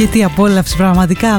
Και τι απόλαυση πραγματικά.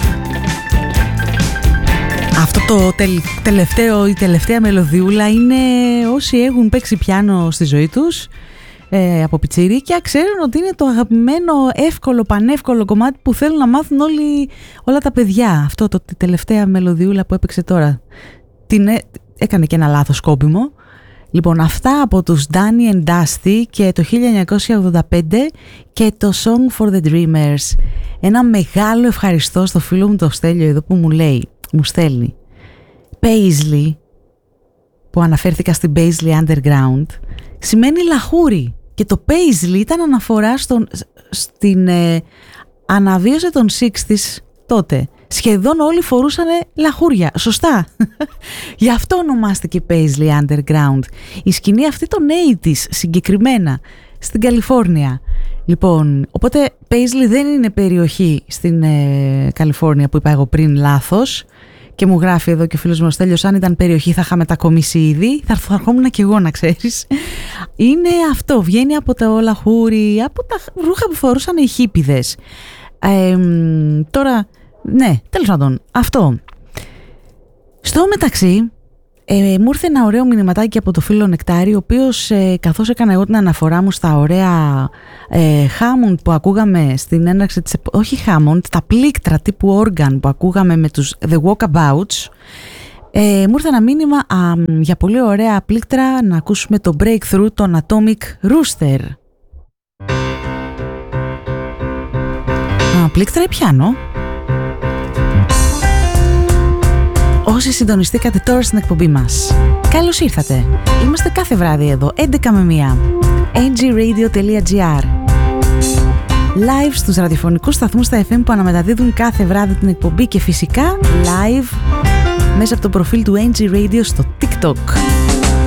Αυτό το τελευταίο, η τελευταία μελωδιούλα είναι όσοι έχουν παίξει πιάνο στη ζωή τους από πιτσιρίκια ξέρουν ότι είναι το αγαπημένο εύκολο, πανεύκολο κομμάτι που θέλουν να μάθουν όλα τα παιδιά. Αυτό τη τελευταία μελωδιούλα που έπαιξε τώρα έκανε και ένα λάθος σκόπιμο. Λοιπόν, αυτά από τους Danny and Dusty και το 1985 και το Song for the Dreamers. Ένα μεγάλο ευχαριστώ στο φίλο μου το Στέλιο εδώ που μου στέλνει Paisley, που αναφέρθηκα στην Paisley Underground, σημαίνει λαχούρι και το Paisley ήταν αναφορά στην αναβίωση των 60's τότε. Σχεδόν όλοι φορούσαν λαχούρια, σωστά. Γι' αυτό ονομάστηκε Paisley Underground. Η σκηνή αυτή των 80's συγκεκριμένα στην Καλιφόρνια. Λοιπόν, οπότε Paisley δεν είναι περιοχή στην Καλιφόρνια που είπα εγώ πριν λάθος. Και μου γράφει εδώ και ο φίλος μου ο Στέλιος, αν ήταν περιοχή θα είχαμε τα κομίσει ήδη. Θα ερχόμουν και εγώ να ξέρεις. Είναι αυτό, βγαίνει από το λαχούρι, από τα ρούχα που φορούσαν οι χίπηδες. Τώρα, ναι, τέλος πάντων, αυτό. Στο μεταξύ, μου ήρθε ένα ωραίο μηνυματάκι από το φίλο Νεκτάρη, ο οποίος καθώς έκανα εγώ την αναφορά μου στα ωραία Hammond που ακούγαμε στην έναρξη της όχι Hammond, τα πλήκτρα τύπου organ που ακούγαμε με τους The Walkabouts, μου ήρθε ένα μήνυμα για πολύ ωραία πλήκτρα να ακούσουμε το Breakthrough των Atomic Rooster. Πλήκτρα ή πιάνο? Όσοι συντονιστήκατε τώρα στην εκπομπή μας, καλώς ήρθατε. Είμαστε κάθε βράδυ εδώ, 11 με 1. agradio.gr Live στους ραδιοφωνικούς σταθμούς στα FM που αναμεταδίδουν κάθε βράδυ την εκπομπή και φυσικά live μέσα από το προφίλ του NG Radio στο TikTok.